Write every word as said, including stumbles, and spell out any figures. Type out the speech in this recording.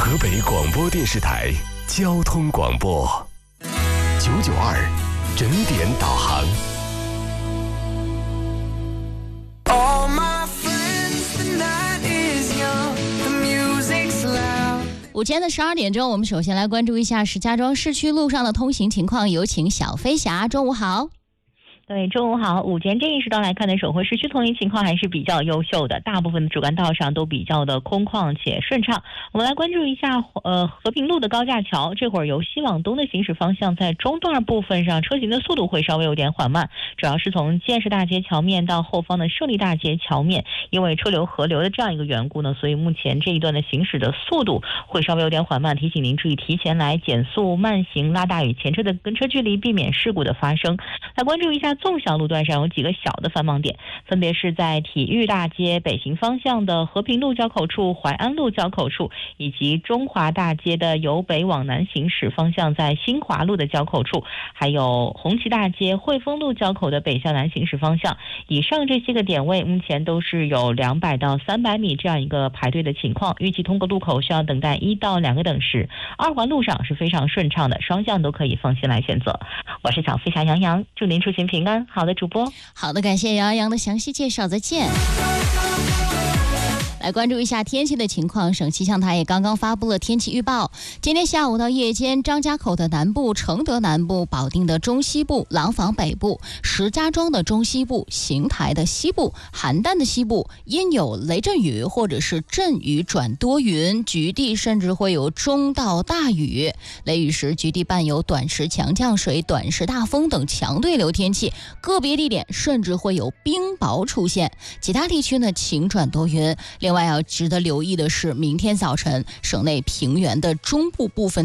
河北广播电视台交通广播九九二整点导航。 午间的十二点钟，我们首先来关注一下石家庄市区路上的通行情况，有请小飞侠。中午好。 对，中午好。午间这一时段来看呢，首回市区通行情况还是比较优秀的，大部分的主干道上都比较的空旷且顺畅。我们来关注一下呃和平路的高架桥，这会儿由西往东的行驶方向，在中段部分上车行的速度会稍微有点缓慢，主要是从建设大街桥面到后方的胜利大街桥面，因为车流合流的这样一个缘故呢，所以目前这一段的行驶的速度会稍微有点缓慢，提醒您注意提前来减速慢行，拉大与前车的跟车距离，避免事故的发生。来关注一下纵向路段上有几个小的繁忙点，分别是在体育大街北行方向的和平路交口处、淮安路交口处，以及中华大街的由北往南行驶方向在新华路的交口处，还有红旗大街汇丰路交口的北向南行驶方向。以上这些个点位目前都是有两百到三百米这样一个排队的情况，预计通过路口需要等待一到两个等时。二环路上是非常顺畅的，双向都可以放心来选择。我是小飞侠杨洋，祝您出行平安。好的，主播。 好的，感谢杨洋的详细介绍，再见。来关注一下天气的情况，省气象台也刚刚发布了天气预报。今天下午到夜间，张家口的南部、承德南部、保定的中西部、廊坊北部、石家庄的中西部、邢台的西部、邯郸的西部因有雷阵雨或者是阵雨转多云，局地甚至会有中到大雨。雷雨时局地伴有短时强降水、短时大风等强对流天气，个别地点甚至会有冰雹出现。其他地区呢晴转多云。另外要值得留意的是，明天早晨省内平原的中部部分